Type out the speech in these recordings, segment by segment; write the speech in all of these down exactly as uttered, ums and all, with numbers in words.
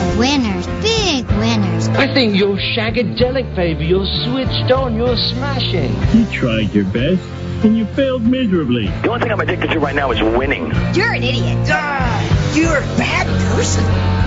Winners, big winners. I think you're shagadelic, baby. You're switched on. You're smashing. You tried your best, and you failed miserably. The only thing I'm addicted to right now is winning. You're an idiot. Ah, you're a bad person.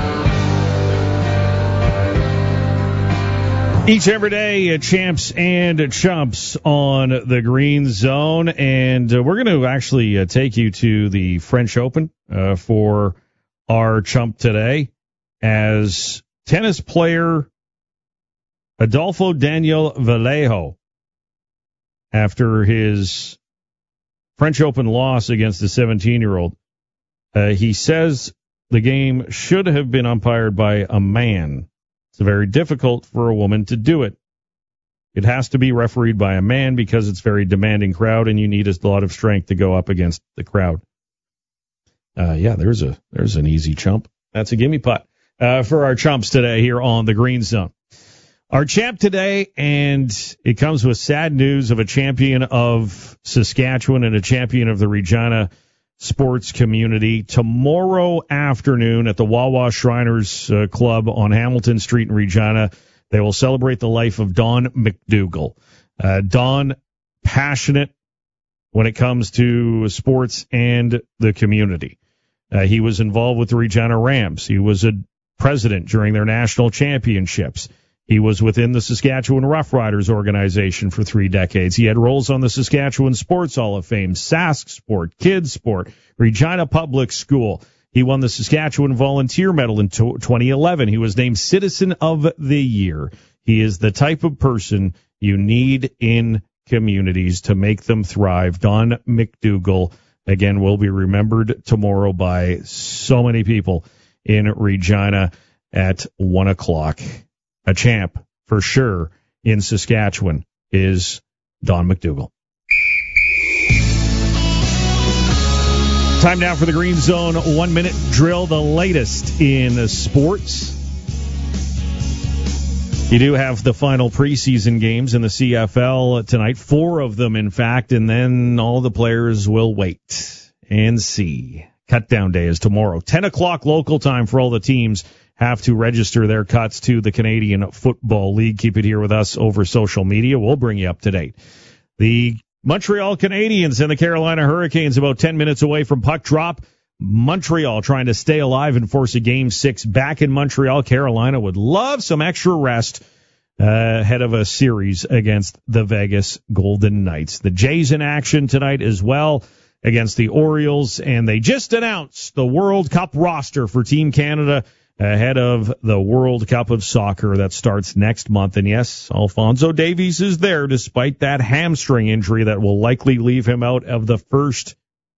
Each and every day, uh, champs and chumps on the Green Zone. And uh, we're going to actually uh, take you to the French Open uh, for our chump today, as tennis player Adolfo Daniel Vallejo, after his French Open loss against the seventeen-year-old, uh, he says the game should have been umpired by a man. It's very difficult for a woman to do it. It has to be refereed by a man because it's a very demanding crowd, and you need a lot of strength to go up against the crowd. Uh, yeah, there's a there's an easy chump. That's a gimme putt uh, for our chumps today here on the Green Zone. Our champ today, and it comes with sad news of a champion of Saskatchewan and a champion of the Regina sports community. Tomorrow afternoon at the Wawa Shriners uh, Club on Hamilton Street in Regina, they will celebrate the life of Don McDougall. Uh, Don, passionate when it comes to sports and the community. Uh, he was involved with the Regina Rams. He was a president during their national championships. He was within the Saskatchewan Roughriders organization for three decades. He had roles on the Saskatchewan Sports Hall of Fame, Sask Sport, Kids Sport, Regina Public School. He won the Saskatchewan Volunteer Medal in twenty eleven. He was named Citizen of the Year. He is the type of person you need in communities to make them thrive. Don McDougall, again, will be remembered tomorrow by so many people in Regina at one o'clock. A champ, for sure, in Saskatchewan is Don McDougall. Time now for the Green Zone one-minute drill, the latest in sports. You do have the final preseason games in the C F L tonight, four of them, in fact, and then all the players will wait and see. Cutdown day is tomorrow. ten o'clock local time for all the teams have to register their cuts to the Canadian Football League. Keep it here with us over social media. We'll bring you up to date. The Montreal Canadiens and the Carolina Hurricanes about ten minutes away from puck drop. Montreal trying to stay alive and force a game six back in Montreal. Carolina would love some extra rest uh, ahead of a series against the Vegas Golden Knights. The Jays in action tonight as well against the Orioles, and they just announced the World Cup roster for Team Canada ahead of the World Cup of Soccer that starts next month. And yes, Alphonso Davies is there despite that hamstring injury that will likely leave him out of the first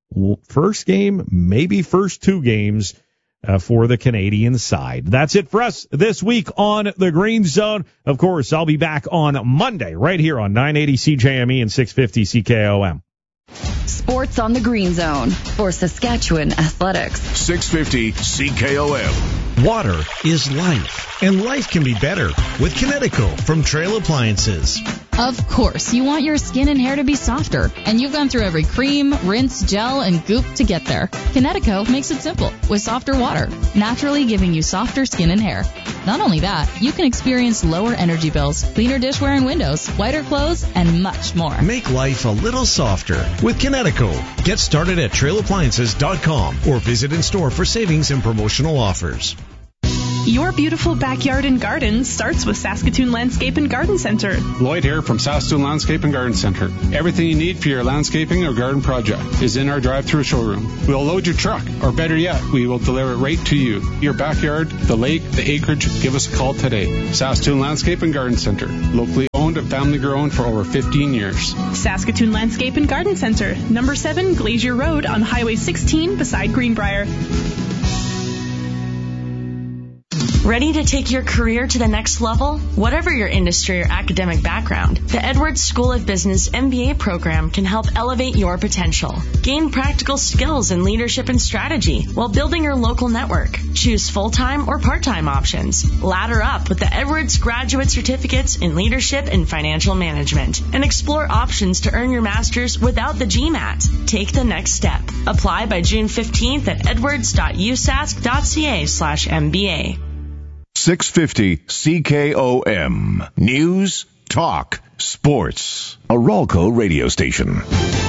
first game, maybe first two games uh, for the Canadian side. That's it for us this week on the Green Zone. Of course, I'll be back on Monday right here on nine eighty C J M E and six fifty C K O M. Sports on the Green Zone for Saskatchewan Athletics. six fifty C K O M. Water is life, and life can be better with Kinetico from Trail Appliances. Of course, you want your skin and hair to be softer, and you've gone through every cream, rinse, gel, and goop to get there. Kinetico makes it simple with softer water, naturally giving you softer skin and hair. Not only that, you can experience lower energy bills, cleaner dishware and windows, whiter clothes, and much more. Make life a little softer with Kinetico. Get started at trail appliances dot com or visit in store for savings and promotional offers. Your beautiful backyard and garden starts with Saskatoon Landscape and Garden Center. Lloyd here from Saskatoon Landscape and Garden Center. Everything you need for your landscaping or garden project is in our drive-through showroom. We'll load your truck, or better yet, we will deliver it right to you. Your backyard, the lake, the acreage, give us a call today. Saskatoon Landscape and Garden Center. Locally owned and family grown for over fifteen years. Saskatoon Landscape and Garden Center. Number seven Glacier Road on Highway sixteen beside Greenbrier. Ready to take your career to the next level? Whatever your industry or academic background, the Edwards School of Business M B A program can help elevate your potential. Gain practical skills in leadership and strategy while building your local network. Choose full-time or part-time options. Ladder up with the Edwards Graduate Certificates in Leadership and Financial Management and explore options to earn your master's without the GMAT. Take the next step. Apply by June fifteenth at edwards dot u sask dot c a slash M B A. six fifty C K O M. News, talk, sports. A Ralco radio station.